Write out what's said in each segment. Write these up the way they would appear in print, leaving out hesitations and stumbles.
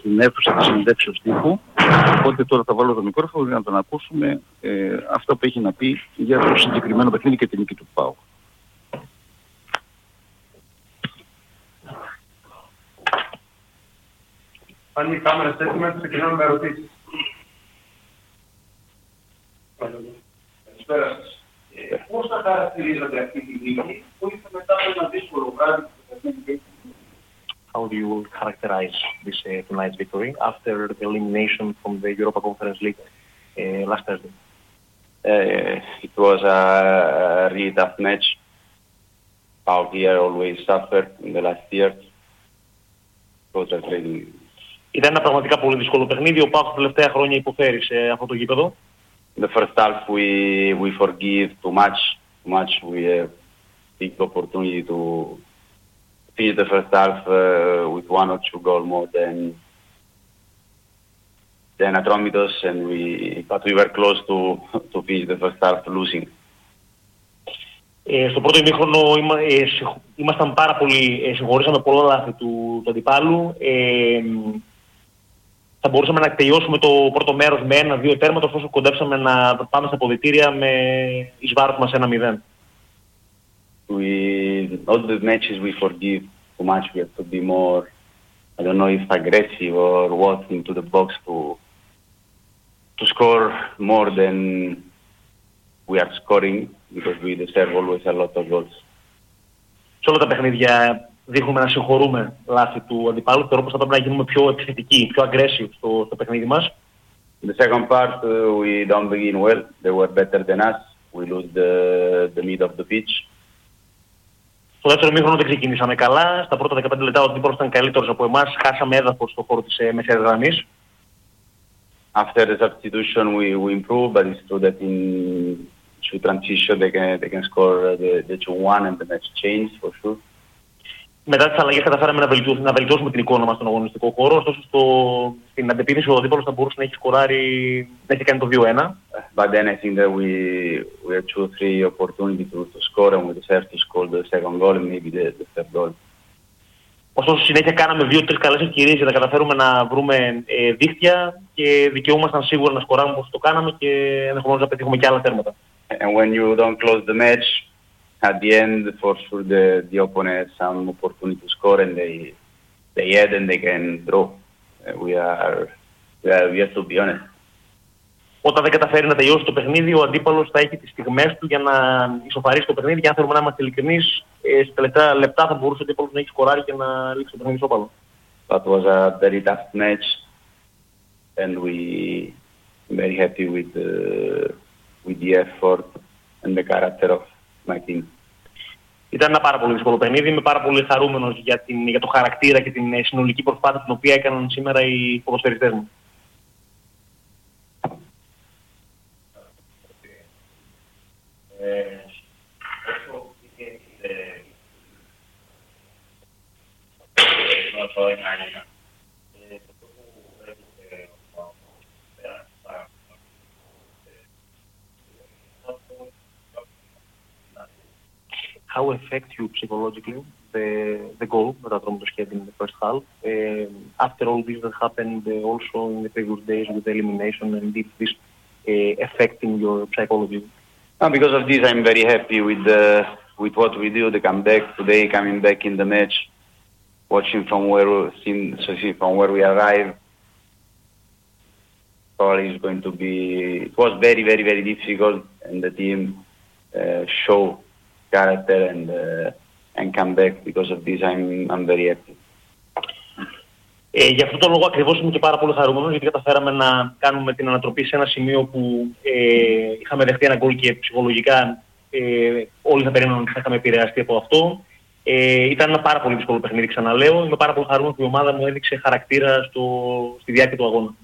στην αίθουσα της συνεντεύξεως τύπου. Οπότε τώρα θα βάλω το μικρόφωνο για να τον ακούσουμε αυτό που έχει να πει για το συγκεκριμένο παιχνίδι και την νίκη του ΠΑΟΚ. Αν οι κάμερες έτοιμες, ξεκινάμε με ερωτήσεις. Καλησπέρα σας. Πώς θα χαρακτηρίζατε αυτή τη νίκη που ήρθε μετά από ένα δύσκολο βράδυ του παιχνίδι? How do you characterize this tonight's victory after the elimination from the Europa Conference League last Thursday? It was a really tough match. PAOK here always suffered in the last years. Ήταν ένα πραγματικά πολύ δύσκολο παιχνίδι. Ο ΠΑΟΚ τα τελευταία χρόνια υποφέρει σε αυτό το γήπεδο. The first half we forgive too much. We have big opportunity to finish the first half with one or two goals more than Atromitos, but we were close to finish the first half losing. Στο πρώτο ημίχρονο ήμασταν πάρα πολύ, συγχωρήσαμε πολλά λάθη του αντιπάλου. Θα μπορούσαμε να τελειώσουμε το πρώτο μέρος με 1-2 τέρματα, ωστόσο κοντέψαμε να πάμε στα αποδυτήρια με εις βάρος μας 1-0. All the matches we forgive too much. We have to be more, I don't know if aggressive or what, into the box to score more than we are scoring, because we deserve always a lot of goals. Σε όλα τα παιχνίδια δείχνουμε να συγχωρούμε λάθη του αντιπάλου. Θεωρώ πως θα πρέπει να γίνουμε πιο επιθετικοί, πιο aggressive στο παιχνίδι μας. In the second part, we don't begin well. They were better than us. We lose the mid of the pitch. Στο δεύτερο ημίχρονο δεν ξεκινήσαμε καλά. Στα πρώτα 15 λεπτά ο αντίπαλος ήταν καλύτερος από εμάς. Χάσαμε έδαφος στο χώρο της μεσαίας γραμμής. After the substitution, we improved, but it's true that in transition they can score the 2-1 and the match changed for sure. Μετά τις αλλαγές καταφέραμε να βελτιώσουμε την εικόνα μας στον αγωνιστικό χώρο, ωστόσο στην αντεπίθεση ο αντίπαλος θα μπορούσε να έχει σκοράρει, να έχει κάνει το 2-1. But then I think that we had 2-3 opportunities to score, and we deserved to score the second goal and maybe the third goal. Ωστόσο συνέχεια κάναμε 2-3 καλές ευκαιρίες για να καταφέρουμε να βρούμε δίχτυα και δικαιούμασταν σίγουρα να σκοράρουμε όπως το κάναμε και ενδεχομένως να πετύχουμε και άλλα τέρματα. And when you don't close the match, at the end, for sure, the opponent has some opportunity to score, and they add and they can draw. We have to be honest. Όταν δεν καταφέρει να τελειώσει το παιχνίδι, ο αντίπαλος θα έχει τις στιγμές του για να ισοφαρίσει το παιχνίδι. Και αν θέλουμε να είμαστε ειλικρινείς, στα τελευταία λεπτά θα μπορούσε ο αντίπαλος να έχει σκοράρει και να λήξει το παιχνίδι ισόπαλο. That was a very tough match, and we very happy with the effort and the character of my team. Ήταν ένα πάρα πολύ δύσκολο παιχνίδι. Είμαι πάρα πολύ χαρούμενος για το χαρακτήρα και την συνολική προσπάθεια την οποία έκαναν σήμερα οι ποδοσφαιριστές μου. How affect you psychologically the goal that Atromitos had in the first half? After all this that happened also in the previous days with the elimination, and if this affecting your psychology? Because of this, I'm very happy with what we do. The comeback today, coming back in the match, watching from where we arrive. Probably is going to be. It was very, very, very difficult, and the team show character and come back. Because of this, I'm very happy. Γι' αυτόν τον λόγο ακριβώς είμαι και πάρα πολύ χαρούμενος, γιατί καταφέραμε να κάνουμε την ανατροπή σε ένα σημείο που είχαμε δεχτεί ένα γκολ και ψυχολογικά όλοι θα περίμεναν ότι θα είχαμε επηρεαστεί από αυτό. Ήταν ένα πάρα πολύ δύσκολο παιχνίδι, ξαναλέω. Είμαι πάρα πολύ χαρούμενος που η ομάδα μου έδειξε χαρακτήρα στη διάρκεια του αγώνα.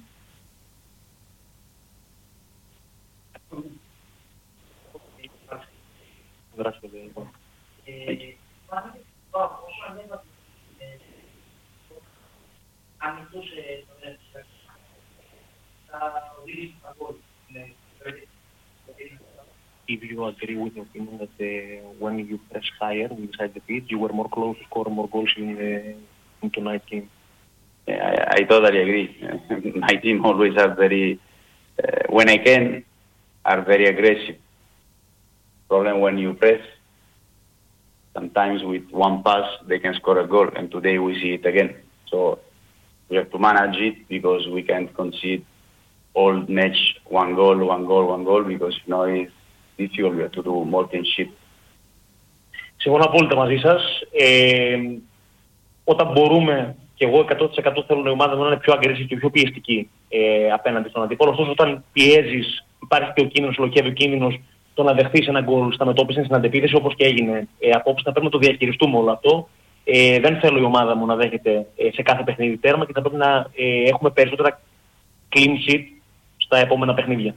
If you agree with the opinion that when you press higher inside the pitch, you were more close to score more goals in tonight's game. I I totally agree. My team always are very, when I can, are very aggressive. Problem when you press, sometimes with one pass they can score a goal, and today we see it again. So we have to manage it because we can't concede all match one goal, because it's difficult. We have to do more than shit. Συμφωνώ απόλυτα μαζί σας. Όταν μπορούμε, και εγώ 100% θέλω η ομάδα μου να είναι πιο aggressive και πιο πιεστική απέναντι στον αντίπολο. Ωστόσο, όταν πιέζεις, υπάρχει και ο κίνδυνος, ολοκαίει ο κίνδυνος το να δεχθείς ένα γκολ στα μετώπιση στην αντεπίθεση, όπως και έγινε απόψε. Θα πρέπει να το διαχειριστούμε όλο αυτό. Δεν θέλω η ομάδα μου να δέχεται σε κάθε παιχνίδι τέρμα και θα πρέπει να έχουμε περισσότερα clean sheet στα επόμενα παιχνίδια.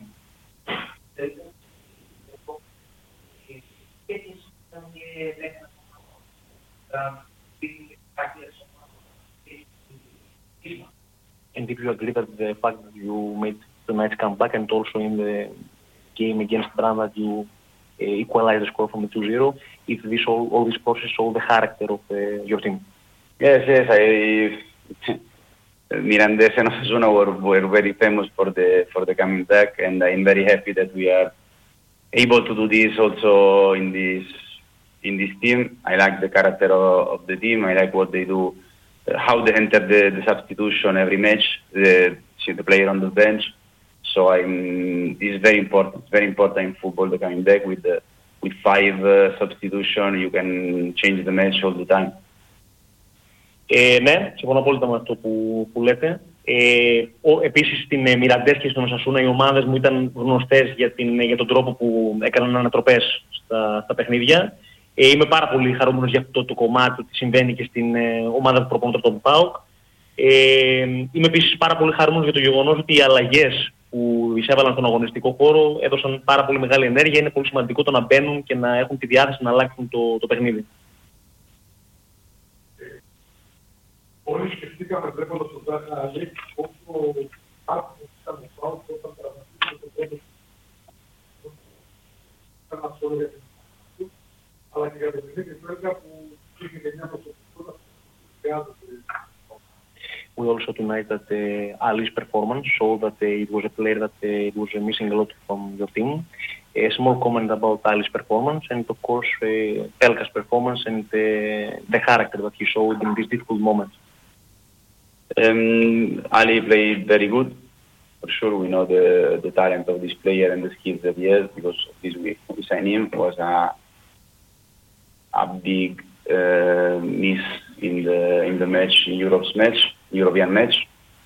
And if you agree that the fact that you made tonight's comeback and also in the game against Brann that you equalized the score from the 2-0, if this all this process show the character of your team? Yes. Mirandes and Osasuna were very famous for the coming back, and I'm very happy that we are able to do this also in this team. I like the character of the team. I like what they do, how they enter the substitution every match, see the player on the bench. So this is very important. It's very important in football, the coming back with 5 substitution. You can change the match all the time. Ναι, συμφωνώ απόλυτα με αυτό που λέτε. Επίσης στην Μιραντές και στον Οσασούνα οι ομάδες μου ήταν γνωστές για τον τρόπο που έκαναν ανατροπές στα παιχνίδια. Είμαι πάρα πολύ χαρούμενος για αυτό το κομμάτι ότι συμβαίνει και στην ομάδα που προπονώ τον ΠΑΟΚ. Είμαι επίσης πάρα πολύ χαρούμενος για το γεγονός ότι οι αλλαγές που εισέβαλαν στον αγωνιστικό χώρο έδωσαν πάρα πολύ μεγάλη ενέργεια. Είναι πολύ σημαντικό το να μπαίνουν και να έχουν τη διάθεση να αλλάξουν το παιχνίδι. Όλοι σκεφτήκαμε βλέποντας τον Τάχα Αλέξη πόσο άκουγε ήταν ο ΠΑΟΚ όταν τραυματίστηκε το πρώτο ένα σώρο για την του, αλλά και για τον Δημήτρη Πέλκα που είχε και μια προσωπικότητα που χρειάζεται. We also tonight that Ali's performance showed that it was a player that it was missing a lot from your team. A small comment about Ali's performance and of course Pelka's performance and the character that he showed in these difficult moments. Ali played very good. For sure, we know the talent of this player and the skills that he has because of this we signed him. It was a big miss in the match, in European match.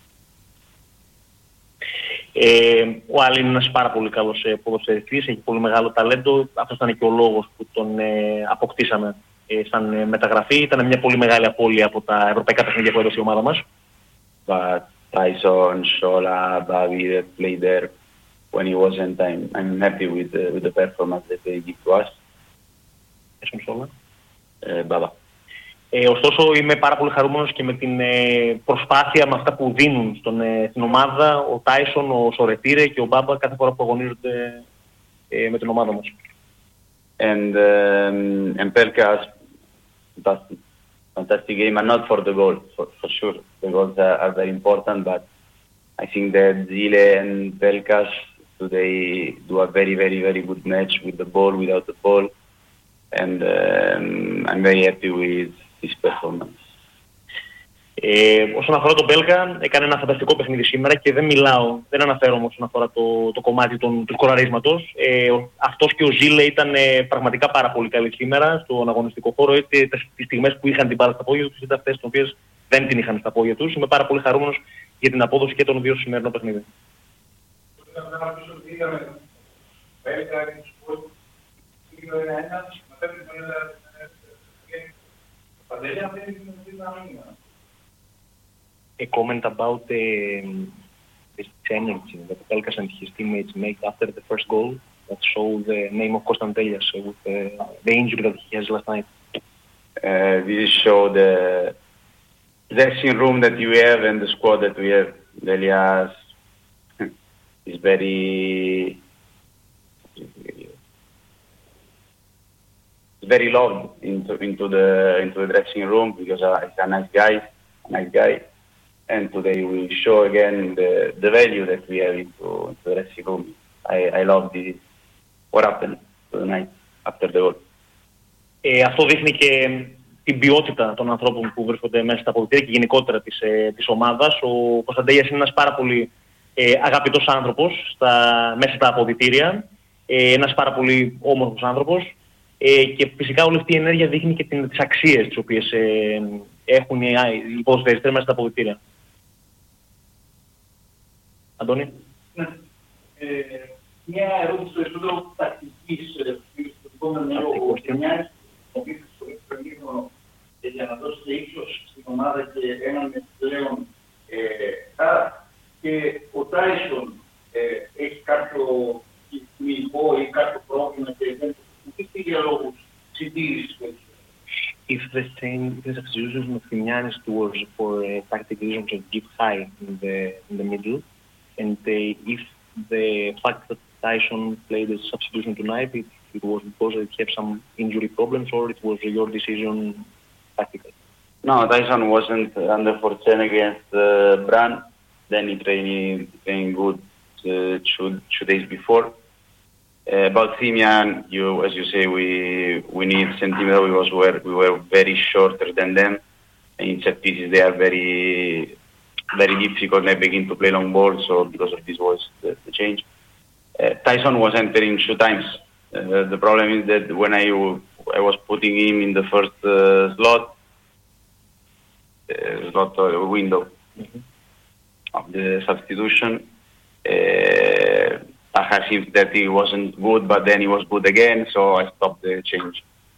Ο Άλλη είναι ένας πάρα πολύ καλός ποδοσφαιριστής, έχει πολύ μεγάλο ταλέντο. Αυτό ήταν και ο λόγος που τον αποκτήσαμε σαν μεταγραφή. Ήταν μια πολύ μεγάλη απώλεια από τα ευρωπαϊκά παιχνίδια που έδωσε η ομάδα μας. But Tyson, Shola, Bobby that played there when he wasn't. I'm happy with the performance that they give to us. Shola. Baba. Ωστόσο είμαι πάρα πολύ χαρούμενος και με την προσπάθεια με αυτά που δίνουν στην ομάδα ο Τάισον, ο Σορετήρε και ο Μπάμπα κάθε φορά που αγωνίζονται με την ομάδα μας. And Pelkas, fantastic game, and not for the goal, for sure. The goals are very important, but I think that Zile and Pelkas today do a very, very, very good match with the ball, without the ball, and I'm very happy with his performance. Όσον αφορά τον Πέλκα, έκανε ένα φανταστικό παιχνίδι σήμερα και δεν αναφέρομαι όσον αφορά το κομμάτι του σκοραρίσματος. Αυτός και ο Ζήλε ήταν πραγματικά πάρα πολύ καλοί σήμερα στον αγωνιστικό χώρο, είτε τις στιγμές που είχαν την μπάλα στα πόδια τους, είτε αυτές τις οποίες δεν την είχαν στα πόδια τους. Είμαι πάρα πολύ χαρούμενος για την απόδοση και των δύο στο σημερινό παιχνίδι. A comment about this energy that Pelkas and his teammates make after the first goal that show the name of Konstantelias with the injury that he has last night. This show the dressing room that you have and the squad that we have. Elias is very loved into the dressing room because he's a nice guy. and today we show again the value that we have into the dressing room. I love this, what happened tonight after the goal. Αυτό δείχνει και την ποιότητα των ανθρώπων που βρίσκονται μέσα στα αποδυτήρια και γενικότερα της ομάδας. Ο Κωνσταντέλιας είναι ένας πάρα πολύ αγαπητός άνθρωπος μέσα στα αποδυτήρια, ένας πάρα πολύ όμορφος άνθρωπος και φυσικά όλη αυτή η ενέργεια δείχνει και τις αξίες τις οποίες έχουν οι ποδοσφαιριστές μέσα στα αποδυτήρια. Αντώνη. Ναι. Μια ερώτηση περισσότερο τακτικής στο επόμενο ο Κενιάς, ο οποίος στο εξωτερικό για να δώσει ύψος στην ομάδα και έναν πλέον και ο Τάισον έχει κάποιο κοινικό ή κάποιο πρόβλημα και δεν έχει για λόγους συντήρησης. If the substitution of Fimianis was for tactical reasons of deep high in the middle, and if the fact that Tyson played as a substitution tonight, it was because he had some injury problems, or it was your decision tactical? No, Tyson wasn't under 14 against Brann. Then he trained good 2 days before. About Simian, as you say, we need centimeter. We were very shorter than them. In set pieces, they are very, very difficult. They begin to play long balls, so because of this was the change. Tyson was entering 2 times. The problem is that when I was putting him in the first slot window of the substitution, I had seen that he wasn't good, but then he was good again, so I stopped the change.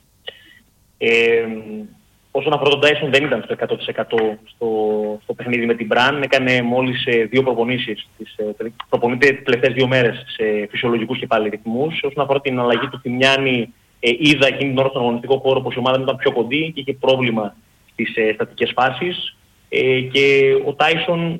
Όσον αφορά τον Tyson, δεν ήταν στο 100% στο παιχνίδι με την Brann. Έκανε μόλις 2 προπονήσεις. Προπονείται τις τελευταίες 2 μέρες σε φυσιολογικούς και πάλι ρυθμούς. Όσον αφορά την αλλαγή του Φιμιάνη, είδα εκείνη την ώρα στον αγωνιστικό χώρο πως η ομάδα ήταν πιο κοντή και είχε πρόβλημα στις στατικές φάσεις. Και ο Tyson...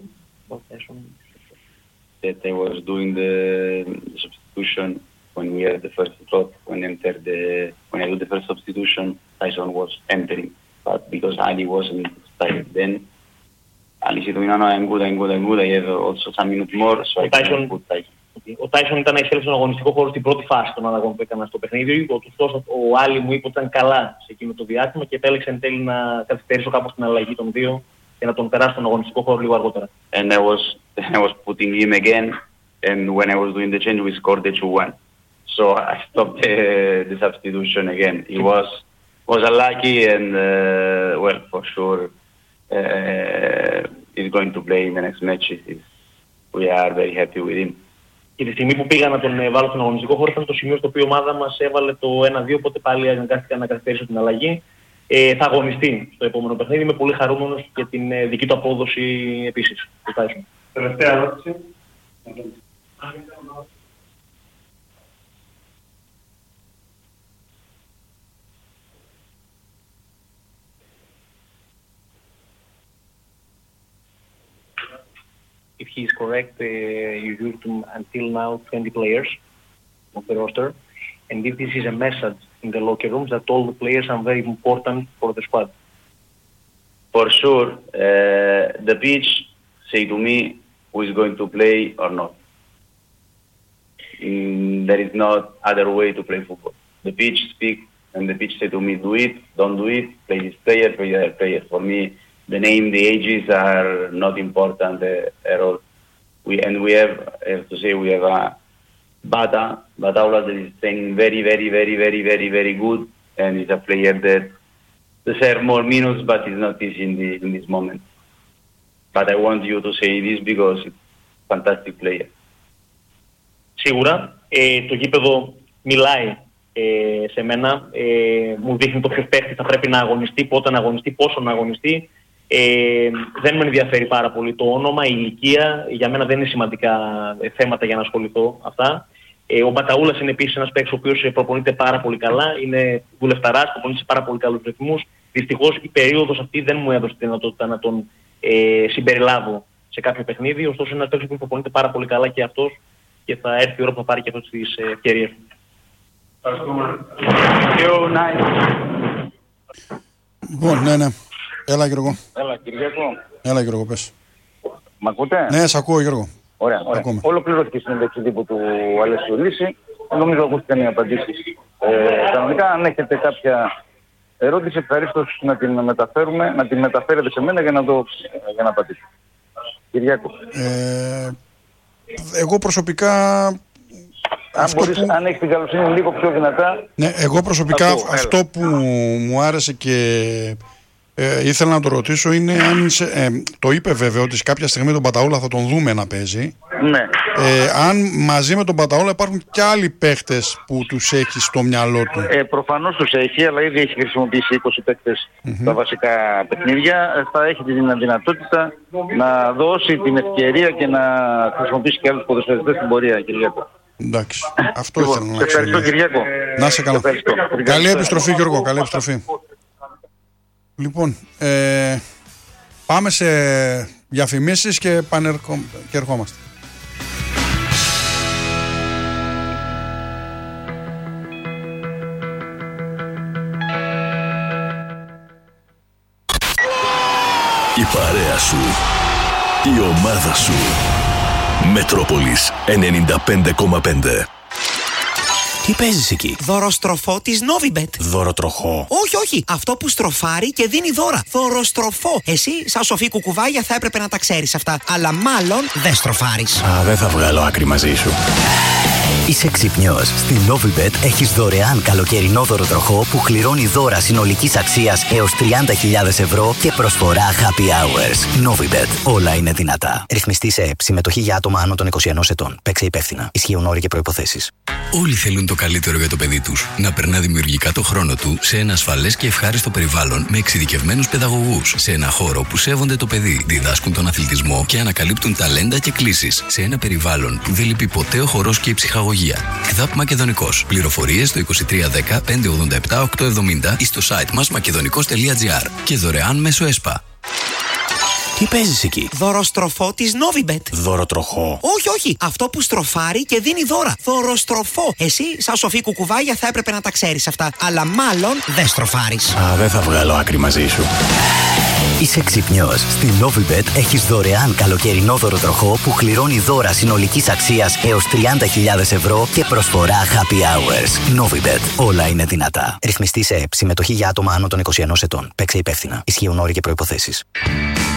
That I was doing the substitution when we had the first slot. When I do the first substitution, Tyson was entering. But because Ali wasn't started then, Ali said to me, no, I'm good. I have also some minutes more, so I can put Tyson. Ο Tyson ήταν να εισέλθει στον αγωνιστικό χώρο στην πρώτη φάση των αλλαγών που έκανα στο παιχνίδι. Ο Άλλη μου είπε ότι ήταν καλά σε εκείνο το διάστημα και επέλεξε εν τέλει να καθυστερήσω κάπως την αλλαγή των 2 και να τον περάσει στον αγωνιστικό χώρο λίγο αργότερα. And I was putting him again, and when I was doing the change, we scored the 2-1. So I stopped the substitution again. He was unlucky, and well, for sure, he's going to play in the next matches. We are very happy with him. Και τη στιγμή που πήγα να τον βάλω στον αγωνιστικό χώρο ήταν το σημείο στο οποίο η ομάδα μας έβαλε το 1-2, οπότε πάλι αναγκάστηκα να καθυστερήσω την αλλαγή. Θα αγωνιστεί στο επόμενο παιχνίδι. Είμαι πολύ χαρούμενος για την δική του απόδοση επίσης. Τελευταία ερώτηση. If he is correct, you used until now 20 players of the roster, and if this is a message in the locker rooms that all the players are very important for the squad. For sure, the pitch say to me who is going to play or not. There is not other way to play football. The pitch speaks, and the pitch say to me, do it, don't do it, play this player, play that player. For me, the name, the ages are not important at all. We have to say, we have a Bataula that is training very, very, very, very, very, very good, and is a player that deserves more minutes, but is not easy in this moment. But I want you to say this because it's a fantastic player. Σίγουρα, το γήπεδο μιλάει σε μένα, μου δείχνει το ποιος παίχτης θα πρέπει να αγωνιστεί, πότε να αγωνιστεί, πόσο να αγωνιστεί. Δεν με ενδιαφέρει πάρα πολύ το όνομα, η ηλικία, για μένα δεν είναι σημαντικά θέματα για να ασχοληθώ αυτά. Ο Μπαταούλας είναι επίσης ένας παίκτης ο οποίος προπονείται πάρα πολύ καλά, είναι δουλευταράς, προπονείται σε πάρα πολύ καλούς ρυθμούς. Δυστυχώς η περίοδος αυτή δεν μου έδωσε τη δυνατότητα να τον συμπεριλάβω σε κάποιο παιχνίδι, ωστόσο είναι ένας παίκτης που προπονείται πάρα πολύ καλά και αυτός και θα έρθει η ώρα που θα πάρει και αυτές τις ευκαιρίες. Λοιπόν, ναι. Έλα Γιώργο. Έλα Κυριάκο. Έλα Γιώργο, πες. ακούτε? Ναι, σ' ακούω, Γιώργο. Ωραία. Ολοκληρώθηκε η συνέντευξη τύπου του Αλέξιου Λύση. Νομίζω ακούστηκαν οι απαντήσεις. Κανονικά, αν έχετε κάποια ερώτηση, ευχαρίστως να την μεταφέρουμε, να την μεταφέρετε σε μένα για να απαντήσω. Κυριάκο. Εγώ προσωπικά... Αν έχεις την καλοσύνη λίγο πιο δυνατά... Ναι, εγώ προσωπικά αυτό που μου άρεσε και ήθελα να το ρωτήσω είναι αν το είπε βέβαια ότι σε κάποια στιγμή τον Παταούλα θα τον δούμε να παίζει. Ναι. Αν μαζί με τον Παταούλα υπάρχουν και άλλοι παίχτες που τους έχει στο μυαλό του. Προφανώς τους έχει, αλλά ήδη έχει χρησιμοποιήσει 20 παίχτες στα βασικά παιχνίδια. Θα έχει την δυνατότητα να δώσει την ευκαιρία και να χρησιμοποιήσει και άλλους ποδοσφαιριστές στην πορεία, Κυριάκο. Εντάξει, αυτό ήθελα να ξέρω. Ευχαριστώ, Κυριάκο. Να είσαι καλά. Καλή επιστροφή, Γιώργο, καλή επιστροφή. Λοιπόν, πάμε σε διαφημίσεις και ερχόμαστε. Η παρέα σου, η ομάδα σου. Μετρόπολης 95,5. Τι παίζεις εκεί? Δωροστροφό της Novibet. Δωροτροχό? Όχι. Αυτό που στροφάρει και δίνει δώρα. Δωροστροφό. Εσύ, σαν σοφή κουκουβάγια, θα έπρεπε να τα ξέρεις αυτά. Αλλά μάλλον δεν στροφάρεις. Δεν θα βγάλω άκρη μαζί σου. Είσαι ξυπνιός. Στη Novibet έχεις δωρεάν καλοκαιρινό δωροτροχό που κληρώνει δώρα συνολικής αξίας έως 30.000 ευρώ και προσφορά happy hours. Novibet. Όλα είναι δυνατά. Ρυθμιστή σε ΕΕΠ. Συμμετοχή για άτομα άνω των 21 ετών. Παίξε υπεύθυνα. Ισχύουν όροι και προϋποθέσεις. Όλοι θέλουν το καλύτερο για το παιδί τους. Να περνά δημιουργικά το χρόνο του σε ένα ασφαλές και ευχάριστο περιβάλλον με εξειδικευμένους παιδαγωγούς. Σε ένα χώρο που σέβονται το παιδί, διδάσκουν τον αθλητισμό και ανακαλύπτουν ταλέντα και κλίσεις. Σε ένα περιβάλλον που δεν λείπει ποτέ ο χορός και η ψυχαγωγία. ΚΔΑΠ Μακεδονικός. Πληροφορίες στο 2310 587 870 ή στο site μας makedonικos.gr και δωρεάν μέσω ΕΣΠΑ. Τι παίζεις εκεί? Δωροστροφό της Novibet. Δωροτροχό? Όχι. Αυτό που στροφάρει και δίνει δώρα. Δωροστροφό. Εσύ, σαν σοφή κουκουβάγια, θα έπρεπε να τα ξέρεις αυτά. Αλλά μάλλον δεν στροφάρεις. Δεν θα βγάλω άκρη μαζί σου. Είσαι ξυπνιός. Στη Novibet έχεις δωρεάν καλοκαιρινό δωροτροχό που κληρώνει δώρα συνολικής αξίας έως 30.000 ευρώ και προσφορά happy hours. Novibet. Όλα είναι δυνατά. Ρυθμιστή σε ΕΕΠ. Συμμετοχή για άτομα άνω των 21 ετών. Παίξε υπεύθυνα. Ισχύουν όροι και προϋποθέσεις.